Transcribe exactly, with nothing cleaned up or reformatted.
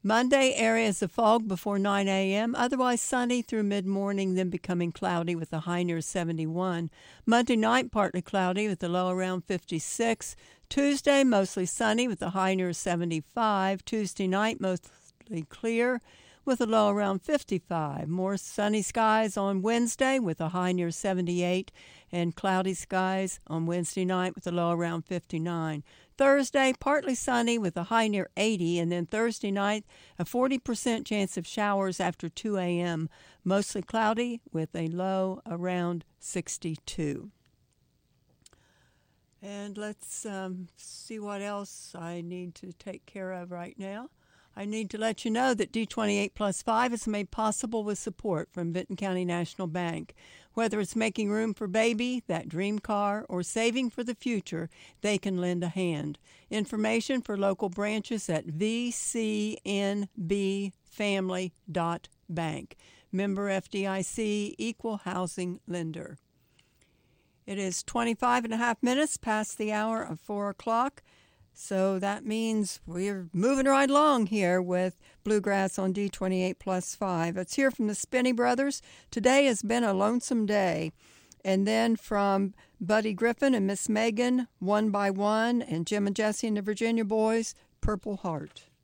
Monday, areas of fog before nine a.m., otherwise sunny through mid-morning, then becoming cloudy with a high near seventy-one. Monday night, partly cloudy with a low around fifty-six. Tuesday, mostly sunny with a high near seventy-five. Tuesday night, mostly clear with a low around fifty-five. More sunny skies on Wednesday with a high near seventy-eight, and cloudy skies on Wednesday night with a low around fifty-nine. Thursday, partly sunny with a high near eighty, and then Thursday night, a forty percent chance of showers after two a.m., mostly cloudy with a low around sixty-two. And let's um, see what else I need to take care of right now. I need to let you know that D twenty-eight plus five is made possible with support from Benton County National Bank. Whether it's making room for baby, that dream car, or saving for the future, they can lend a hand. Information for local branches at v c n b family dot bank. Member F D I C, Equal Housing Lender. It is twenty-five and a half minutes past the hour of four o'clock. So that means we're moving right along here with Bluegrass on D twenty-eight plus five. Let's hear from the Spinney Brothers. Today has been a lonesome day. And then from Buddy Griffin and Miss Megan, One by One, and Jim and Jesse and the Virginia Boys, Purple Heart.